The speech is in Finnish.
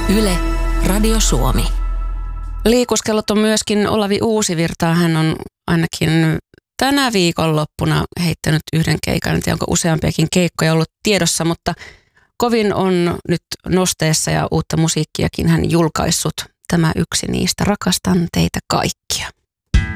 Yle, Radio Suomi. Liikuskellot on myöskin Olavi Uusivirta. Hän on ainakin tänä viikonloppuna heittänyt yhden keikan. En tiedä, onko useampiakin keikkoja ollut tiedossa, mutta kovin on nyt nosteessa ja uutta musiikkiakin hän julkaissut. Tämä yksi niistä. Rakastan teitä kaikki.